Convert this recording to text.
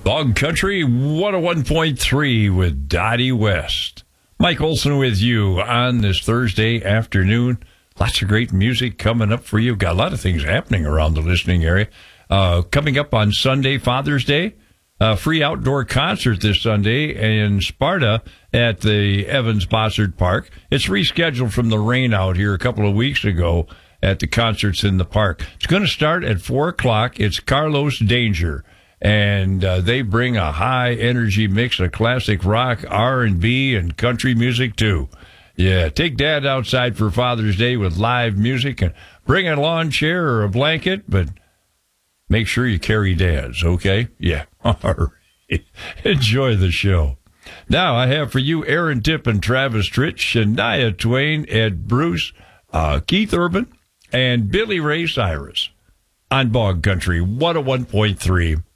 Bog Country 101.3 with Dottie West. Mike Olson with you on this Thursday afternoon. Lots of great music coming up for you. Got a lot of things happening around the listening area. Coming up on Sunday, Father's Day, free outdoor concert this Sunday in Sparta at the Evans Bossard Park. It's rescheduled from the rain out here a couple of weeks ago at the concerts in the park. It's going to start at 4 o'clock. It's Carlos Danger. And they bring a high-energy mix of classic rock, R&B, and country music, too. Yeah, take Dad outside for Father's Day with live music and bring a lawn chair or a blanket, but make sure you carry Dad's, okay? Yeah, all right. Enjoy the show. Now I have for you Aaron Tippin, Travis Tritt, Shania Twain, Ed Bruce, Keith Urban, and Billy Ray Cyrus on Bog Country 101.3.